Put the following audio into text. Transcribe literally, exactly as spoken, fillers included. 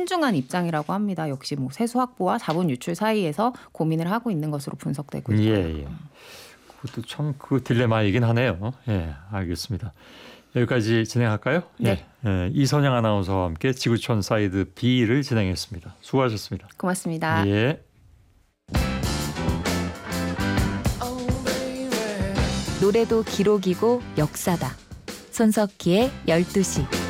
신중한 입장이라고 합니다. 역시 뭐 세수 확보와 자본 유출 사이에서 고민을 하고 있는 것으로 분석되고 있고요. 예, 예. 그것도 참 그 딜레마이긴 하네요. 예, 알겠습니다. 여기까지 진행할까요? 네. 예, 예, 이선영 아나운서와 함께 지구촌 사이드 B를 진행했습니다. 수고하셨습니다. 고맙습니다. 예. 노래도 기록이고 역사다. 손석희의 열두 시.